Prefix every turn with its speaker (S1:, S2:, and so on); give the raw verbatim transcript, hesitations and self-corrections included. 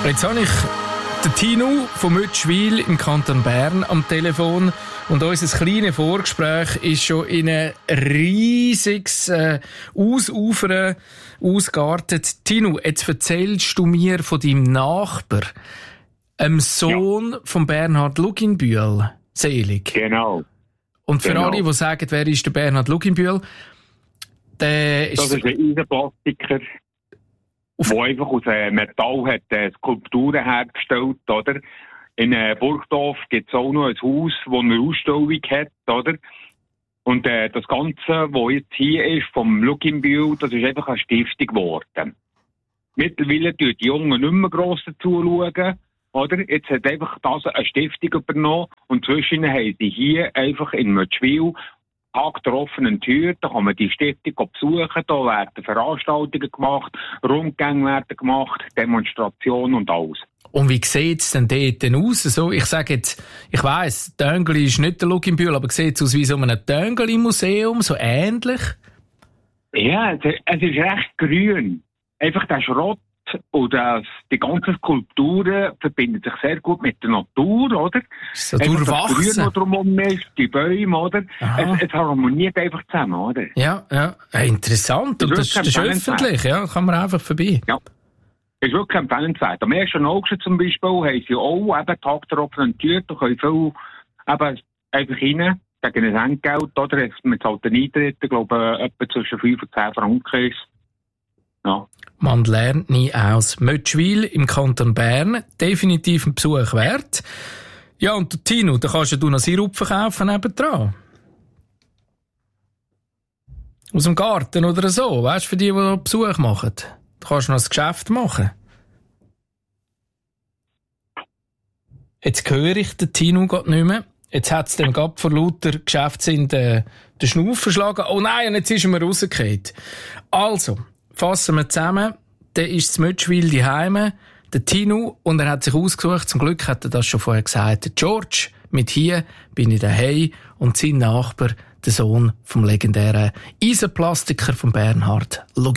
S1: Jetzt habe ich den Tino von Mötschwil im Kanton Bern am Telefon und unser kleines Vorgespräch ist schon in ein riesiges äh, Ausufern ausgeartet. Tino, jetzt erzählst du mir von deinem Nachbar, einem Sohn ja. von Bernhard Luginbühl, selig.
S2: Genau.
S1: Und für
S2: genau.
S1: alle, die sagen, wer ist der Bernhard Luginbühl, der ist...
S2: Das ist ein Eisenplastiker, der einfach aus Metall hat äh, Skulpturen hergestellt, oder? In äh, Burgdorf gibt es auch noch ein Haus, das eine Ausstellung hat, oder? Und äh, das Ganze, was jetzt hier ist, vom Luginbühl, das ist einfach eine Stiftung geworden. Mittlerweile tun die Jungen nicht mehr gross dazu schauen, oder? Jetzt hat einfach das eine Stiftung übernommen und zwischen haben sie hier einfach in Mötschwil Tag der offenen Tür, da kann man die Stiftung besuchen, da werden Veranstaltungen gemacht, Rundgänge werden gemacht, Demonstrationen und alles.
S1: Und wie sieht es denn dort denn aus? So, ich sage jetzt, ich weiss, Töngeli ist nicht der Luginbühl, aber sieht es aus wie so ein Töngeli-Museum, so ähnlich?
S2: Ja, es, es ist recht grün. Einfach der Schrott und das, die ganzen Skulpturen verbinden sich sehr gut mit der Natur, oder?
S1: So durchwachsen.
S2: Das Grün, das drumherum ist, die Bäume, oder? Es, es harmoniert einfach zusammen, oder?
S1: Ja, ja. ja interessant. Und das, das ist öffentlich, ja? Kann man einfach vorbei.
S2: Ja. Das ist wirklich empfehlenswert. Am ersten August zum Beispiel haben sie auch eben Tag der offenen Tür, da können viele eben einfach rein, gegen ein Entgelt, oder? Man zahlt den Eintritt, ich glaube, etwa zwischen fünf und zehn Franken ist. Ja.
S1: Man lernt nie aus. Mötschwil im Kanton Bern, definitiv ein Besuch wert. Ja, und der Tino, da kannst du noch Sirup verkaufen nebendran. Aus dem Garten oder so, weißt du, für die, die Besuch machen. Da kannst du noch ein Geschäft machen. Jetzt höre ich den Tino gerade nicht mehr. Jetzt hat es dem gerade vor lauter Geschäftssinn den, den Schnuff verschlagen. Oh nein, und jetzt ist er mir rausgefallen. Also, fassen wir zusammen. Der ist zu Mötschwil daheim, der Tino, und er hat sich ausgesucht, zum Glück hat er das schon vorher gesagt, der George, mit hier bin ich daheim, und sein Nachbar, der Sohn vom legendären Eisenplastiker von Bernhard Luginbühl.